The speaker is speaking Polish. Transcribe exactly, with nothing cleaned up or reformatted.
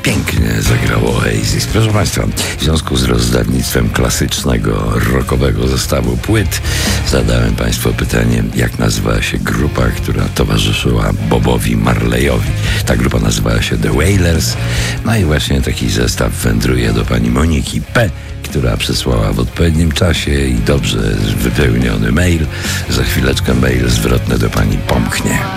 Pięknie zagrało Oasis. Proszę Państwa, w związku z rozdawnictwem klasycznego, rockowego zestawu płyt zadałem Państwu pytanie, jak nazywała się grupa, która towarzyszyła Bobowi Marleyowi. Ta grupa nazywała się The Wailers. No i właśnie taki zestaw wędruje do pani Moniki P., która przysłała w odpowiednim czasie i dobrze wypełniony mail. Za chwileczkę mail zwrotny do pani pomknie.